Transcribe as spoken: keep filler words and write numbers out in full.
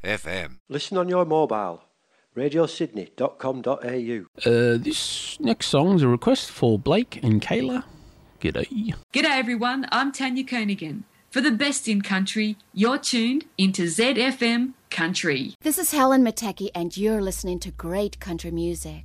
F M. Listen on your mobile. radio sydney dot com dot a u. Uh, this next song's a request for Blake and Kayla. G'day. G'day everyone, I'm Tanya Koenigan. For the best in country, you're tuned into Z F M Country. This is Helen Mateki and you're listening to great country music.